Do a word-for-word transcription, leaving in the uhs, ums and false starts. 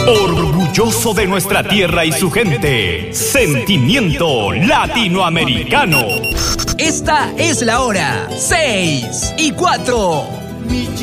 Orgulloso de nuestra tierra y su gente. Sentimiento latinoamericano. Esta es la hora. Seis y cuatro.